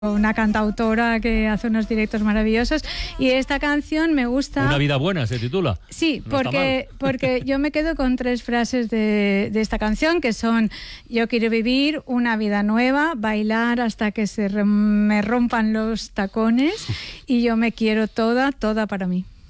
una cantautora que hace unos directos maravillosos, y esta canción me gusta. Una vida buena se titula. Sí, no porque yo me quedo con 3 frases de esta canción, que son: yo quiero vivir una vida nueva, bailar hasta que me rompan los tacones, y yo me quiero toda para mí.